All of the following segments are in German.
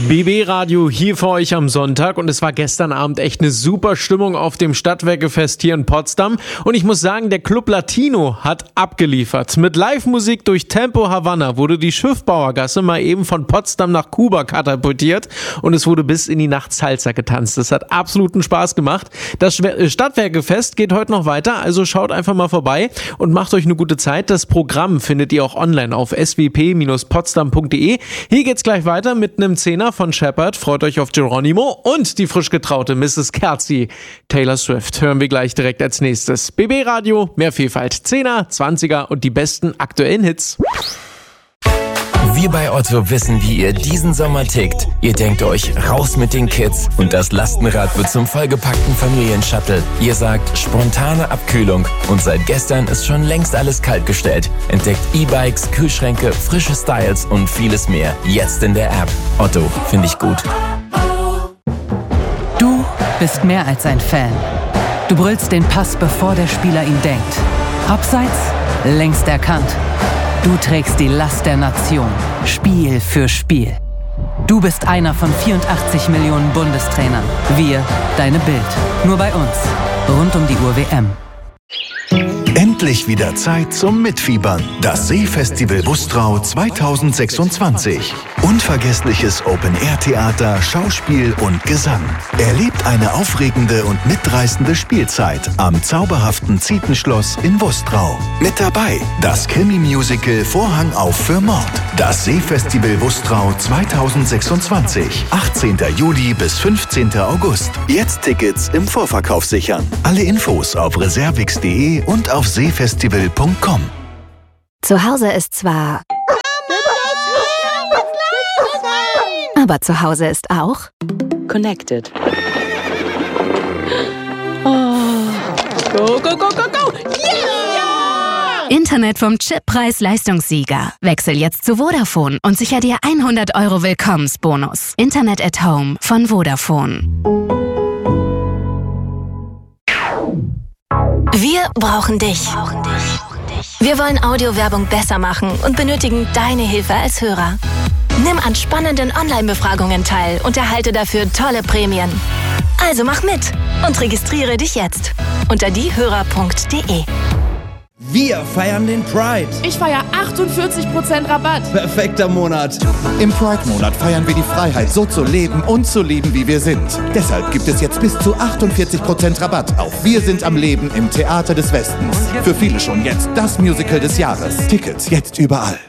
BB Radio hier für euch am Sonntag und es war gestern Abend echt eine super Stimmung auf dem Stadtwerkefest hier in Potsdam und ich muss sagen, der Club Latino hat abgeliefert. Mit Live-Musik durch Tempo Havana wurde die Schiffbauergasse mal eben von Potsdam nach Kuba katapultiert und es wurde bis in die Nacht Salsa getanzt. Das hat absoluten Spaß gemacht. Das Stadtwerkefest geht heute noch weiter, also schaut einfach mal vorbei und macht euch eine gute Zeit. Das Programm findet ihr auch online auf swp-potsdam.de. Hier geht's gleich weiter mit einem Zehner von Shepard, freut euch auf Geronimo und die frisch getraute Mrs. Kerzi. Taylor Swift hören wir gleich direkt als nächstes. BB Radio, mehr Vielfalt, 10er, 20er und die besten aktuellen Hits. Wir bei Otto wissen, wie ihr diesen Sommer tickt. Ihr denkt euch, raus mit den Kids und das Lastenrad wird zum vollgepackten Familienshuttle. Ihr sagt, spontane Abkühlung und seit gestern ist schon längst alles kaltgestellt. Entdeckt E-Bikes, Kühlschränke, frische Styles und vieles mehr. Jetzt in der App. Otto, finde ich gut. Du bist mehr als ein Fan. Du brüllst den Pass, bevor der Spieler ihn denkt. Abseits, längst erkannt. Du trägst die Last der Nation, Spiel für Spiel. Du bist einer von 84 Millionen Bundestrainern. Wir, deine Bild. Nur bei uns. Rund um die Uhr WM. Endlich wieder Zeit zum Mitfiebern. Das Seefestival Bustrau 2026. Unvergessliches Open-Air-Theater, Schauspiel und Gesang. Erlebt eine aufregende und mitreißende Spielzeit am zauberhaften Zietenschloss in Bustrau. Mit dabei das Krimi-Musical Vorhang auf für Mord. Das Seefestival Bustrau 2026. 18. Juli bis 15. August. Jetzt Tickets im Vorverkauf sichern. Alle Infos auf reservix.de und auf seefestival.com. Zu Hause ist zwar... Aber zu Hause ist auch... Connected. Oh. Go, go, go, go, go! Yeah! Internet vom Chippreis-Leistungssieger. Wechsel jetzt zu Vodafone und sicher dir 100 € Willkommensbonus. Internet at Home von Vodafone. Wir brauchen dich. Wir wollen Audiowerbung besser machen und benötigen deine Hilfe als Hörer. Nimm an spannenden Online-Befragungen teil und erhalte dafür tolle Prämien. Also mach mit und registriere dich jetzt unter diehörer.de. Wir feiern den Pride. Ich feiere 48% Rabatt. Perfekter Monat. Im Pride-Monat feiern wir die Freiheit, so zu leben und zu lieben, wie wir sind. Deshalb gibt es jetzt bis zu 48% Rabatt auf Wir sind am Leben im Theater des Westens. Für viele schon jetzt das Musical des Jahres. Tickets jetzt überall.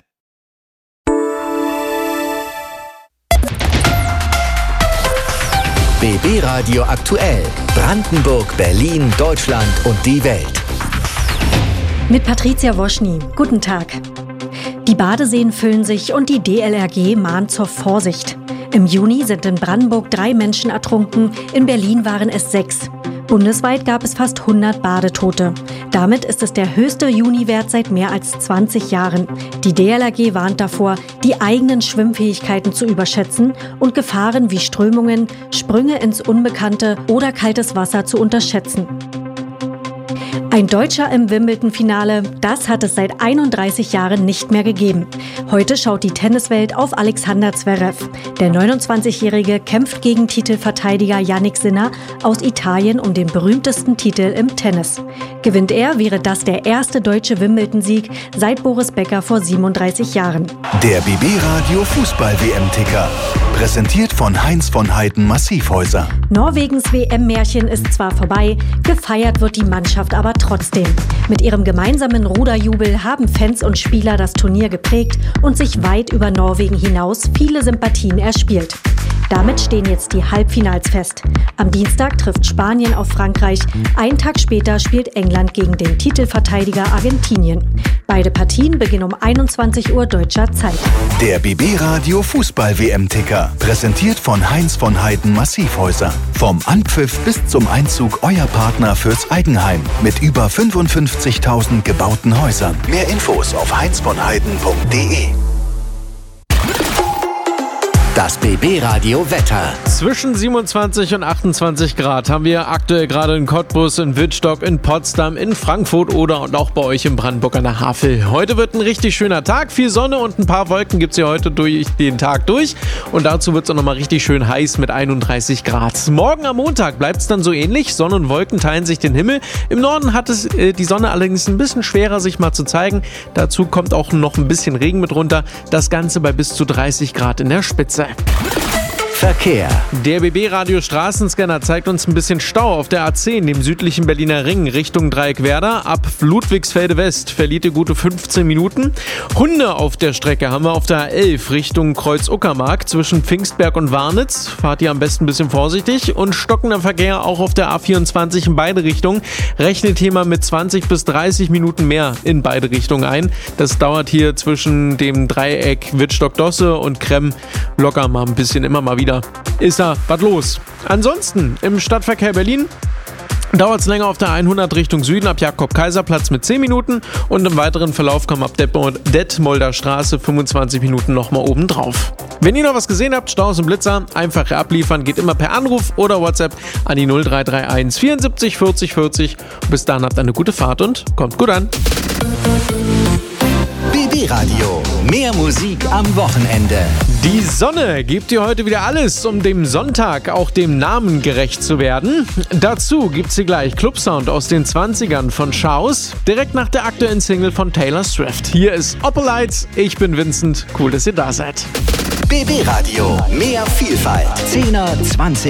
BB Radio aktuell. Brandenburg, Berlin, Deutschland und die Welt. Mit Patricia Woschny. Guten Tag. Die Badeseen füllen sich und die DLRG mahnt zur Vorsicht. Im Juni sind in Brandenburg 3 Menschen ertrunken, in Berlin waren es 6. Bundesweit gab es fast 100 Badetote. Damit ist es der höchste Juniwert seit mehr als 20 Jahren. Die DLRG warnt davor, die eigenen Schwimmfähigkeiten zu überschätzen und Gefahren wie Strömungen, Sprünge ins Unbekannte oder kaltes Wasser zu unterschätzen. Ein Deutscher im Wimbledon-Finale, das hat es seit 31 Jahren nicht mehr gegeben. Heute schaut die Tenniswelt auf Alexander Zverev. Der 29-Jährige kämpft gegen Titelverteidiger Jannik Sinner aus Italien um den berühmtesten Titel im Tennis. Gewinnt er, wäre das der erste deutsche Wimbledon-Sieg seit Boris Becker vor 37 Jahren. Der BB Radio Fußball-WM-Ticker. Präsentiert von Heinz von Heiden Massivhäuser. Norwegens WM-Märchen ist zwar vorbei, gefeiert wird die Mannschaft aber trotzdem. Mit ihrem gemeinsamen Ruderjubel haben Fans und Spieler das Turnier geprägt und sich weit über Norwegen hinaus viele Sympathien erspielt. Damit stehen jetzt die Halbfinals fest. Am Dienstag trifft Spanien auf Frankreich. Einen Tag später spielt England gegen den Titelverteidiger Argentinien. Beide Partien beginnen um 21 Uhr deutscher Zeit. Der BB Radio Fußball-WM-Ticker. Präsentiert von Heinz von Heiden Massivhäuser. Vom Anpfiff bis zum Einzug euer Partner fürs Eigenheim. Mit über 55.000 gebauten Häusern. Mehr Infos auf heinzvonheiden.de. Das BB Radio Wetter. Zwischen 27 und 28 Grad haben wir aktuell gerade in Cottbus, in Wittstock, in Potsdam, in Frankfurt oder und auch bei euch in Brandenburg an der Havel. Heute wird ein richtig schöner Tag, viel Sonne und ein paar Wolken gibt es hier heute durch den Tag durch. Und dazu wird es auch nochmal richtig schön heiß mit 31 Grad. Morgen am Montag bleibt es dann so ähnlich. Sonne und Wolken teilen sich den Himmel. Im Norden hat es die Sonne allerdings ein bisschen schwerer, sich mal zu zeigen. Dazu kommt auch noch ein bisschen Regen mit runter. Das Ganze bei bis zu 30 Grad in der Spitze. Verkehr. Der BB-Radio Straßenscanner zeigt uns ein bisschen Stau auf der A10, dem südlichen Berliner Ring, Richtung Dreieckwerder. Ab Ludwigsfelde West verliert ihr gute 15 Minuten. Hunde auf der Strecke haben wir auf der A11 Richtung Kreuz-Uckermark zwischen Pfingstberg und Warnitz. Fahrt ihr am besten ein bisschen vorsichtig. Und stockender Verkehr auch auf der A24 in beide Richtungen. Rechnet hier mal mit 20 bis 30 Minuten mehr in beide Richtungen ein. Das dauert hier zwischen dem Dreieck Wittstock-Dosse und Kremm locker mal ein bisschen, immer mal wieder. Ist da was los. Ansonsten im Stadtverkehr Berlin dauert es länger auf der 100 Richtung Süden ab Jakob-Kaiser-Platz mit 10 Minuten und im weiteren Verlauf kommen ab Detmolder Straße 25 Minuten nochmal oben drauf. Wenn ihr noch was gesehen habt, Staus und Blitzer, einfach abliefern, geht immer per Anruf oder WhatsApp an die 0331 74 40 40. Bis dahin habt eine gute Fahrt und kommt gut an. BB Radio. Mehr Musik am Wochenende. Die Sonne gibt dir heute wieder alles, um dem Sonntag auch dem Namen gerecht zu werden. Dazu gibt's hier gleich Clubsound aus den 20ern von Schaus, direkt nach der aktuellen Single von Taylor Swift. Hier ist Oppolites, ich bin Vincent, cool, dass ihr da seid. BB Radio. Mehr Vielfalt. 10er, 20